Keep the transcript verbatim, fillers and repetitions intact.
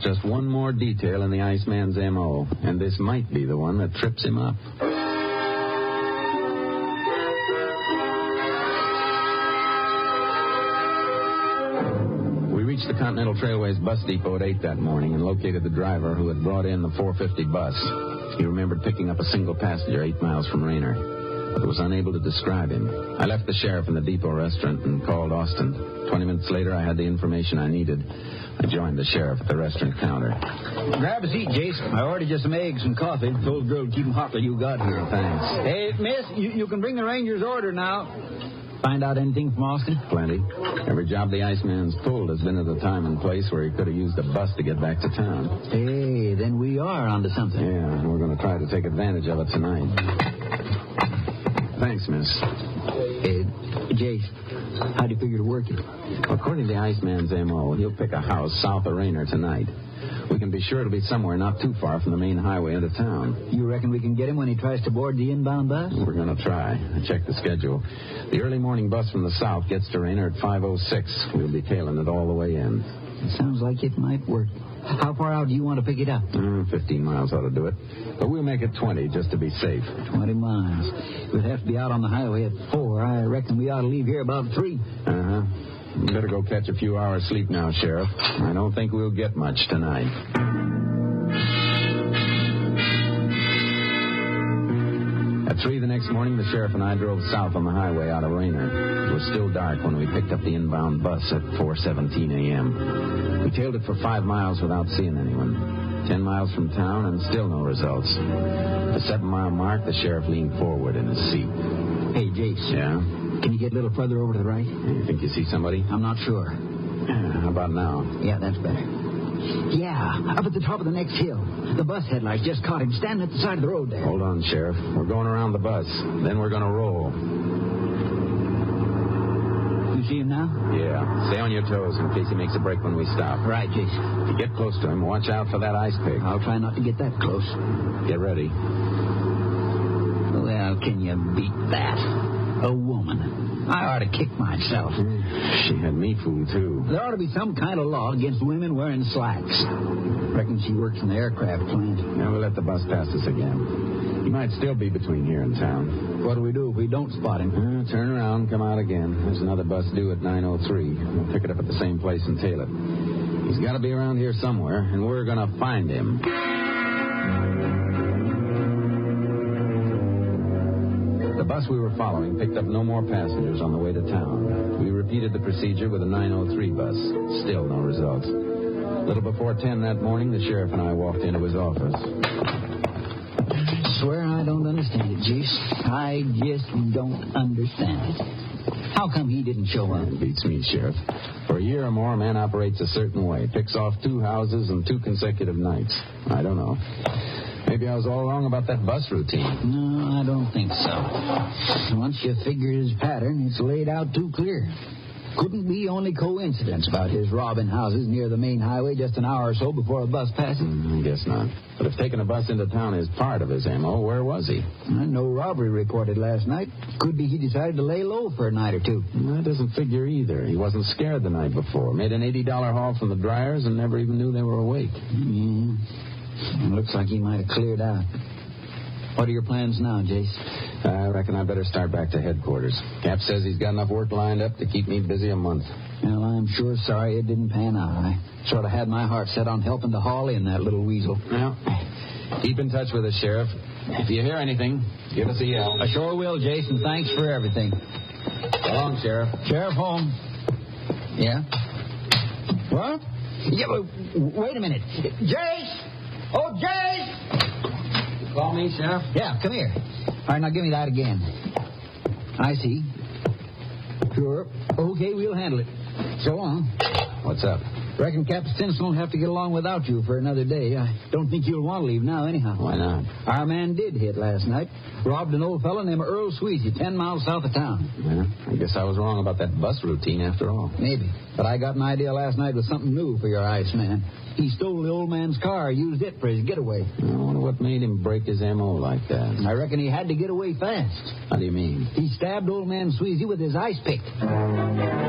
Just one more detail in the Iceman's M O, and this might be the one that trips him up. We reached the Continental Trailways bus depot at eight that morning and located the driver who had brought in the four fifty bus. He remembered picking up a single passenger eight miles from Raynor, but was unable to describe him. I left the sheriff in the depot restaurant and called Austin. Twenty minutes later, I had the information I needed. I joined the sheriff at the restaurant counter. Grab a seat, Jace. I ordered you some eggs and coffee. Told the girl to keep them hot till you got here. Thanks. Hey, miss, you, you can bring the Ranger's order now. Find out anything from Austin? Plenty. Every job the Iceman's pulled has been at a time and place where he could have used a bus to get back to town. Hey, then we are onto something. Yeah, and we're going to try to take advantage of it tonight. Thanks, miss. Hey, Jace, how do you figure to work it? According to the Iceman's M O, he'll pick a house south of Raynor tonight. We can be sure it'll be somewhere not too far from the main highway into town. You reckon we can get him when he tries to board the inbound bus? We're going to try. I checked the schedule. The early morning bus from the south gets to Raynor at five oh six. We'll be tailing it all the way in. It sounds like it might work. How far out do you want to pick it up? Mm, fifteen miles ought to do it. But we'll make it twenty just to be safe. twenty miles. We'd have to be out on the highway at four. I reckon we ought to leave here about three. Uh-huh. We better go catch a few hours sleep now, Sheriff. I don't think we'll get much tonight. At three the next morning, the sheriff and I drove south on the highway out of Raynor. It was still dark when we picked up the inbound bus at four seventeen a.m. We tailed it for five miles without seeing anyone. Ten miles from town and still no results. At the seven-mile mark, the sheriff leaned forward in his seat. Hey, Jace. Yeah? Can you get a little further over to the right? You think you see somebody? I'm not sure. How about now? Yeah, that's better. Yeah, up at the top of the next hill. The bus headlights just caught him standing at the side of the road there. Hold on, Sheriff. We're going around the bus. Then we're going to roll. You see him now? Yeah. Stay on your toes in case he makes a break when we stop. Right, Jason. If you get close to him, watch out for that ice pick. I'll try not to get that close. Get ready. Well, can you beat that? A woman. I ought to kick myself. She had me fooled, too. There ought to be some kind of law against women wearing slacks. Reckon she works in the aircraft plant. Now we'll let the bus pass us again. He might still be between here and town. What do we do if we don't spot him? Uh, turn around, come out again. There's another bus due at nine oh three. We'll pick it up at the same place and tail it. He's got to be around here somewhere, and we're going to find him. The bus we were following picked up no more passengers on the way to town. We repeated the procedure with a nine oh three bus. Still no results. A little before ten that morning, the sheriff and I walked into his office. I swear I don't understand it, Jace. I just don't understand it. How come he didn't show up? It beats me, Sheriff. For a year or more, a man operates a certain way. Picks off two houses and two consecutive nights. I don't know. Maybe I was all wrong about that bus routine. No, I don't think so. Once you figure his pattern, it's laid out too clear. Couldn't be only coincidence about his robbing houses near the main highway just an hour or so before a bus passes. Mm, I guess not. But if taking a bus into town is part of his M O, where was he? Uh, no robbery reported last night. Could be he decided to lay low for a night or two. That doesn't figure either. He wasn't scared the night before. Made an eighty dollars haul from the dryers and never even knew they were awake. Yeah. It looks like he might have cleared out. What are your plans now, Jace? I reckon I better start back to headquarters. Cap says he's got enough work lined up to keep me busy a month. Well, I'm sure sorry it didn't pan out. I sort of had my heart set on helping to haul in that little weasel. Well, keep in touch with us, Sheriff. If you hear anything, give us a yell. I sure will, Jason. Thanks for everything. So long, Sheriff. Sheriff home. Yeah? What? Yeah, but wait a minute. Jace! Oh, Jace! You call me, Sheriff? Yeah, come here. All right, now give me that again. I see. Sure. Okay, we'll handle it. So long. What's up? Reckon Captain Stinson will have to get along without you for another day. I don't think you'll want to leave now anyhow. Why not? Our man did hit last night. Robbed an old fellow named Earl Sweezy, ten miles south of town. Yeah, I guess I was wrong about that bus routine after all. Maybe. But I got an idea last night with something new for your Iceman. He stole the old man's car, used it for his getaway. I wonder what made him break his M O like that. I reckon he had to get away fast. How do you mean? He stabbed old man Sweezy with his ice pick.